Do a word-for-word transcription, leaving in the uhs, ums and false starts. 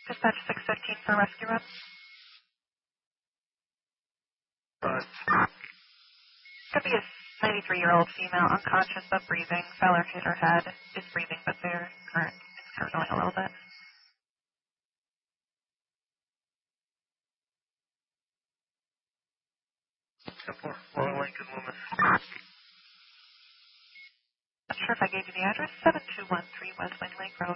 Dispatch six fifteen for rescue run. But, Could be a ninety-three-year-old female, unconscious but breathing. Feller hit her head. Is breathing, but their current is gurgling a little bit. Temple, Long Lincoln, Loomis. Not sure if I gave you the address. seven two one three West Wing Lake Road.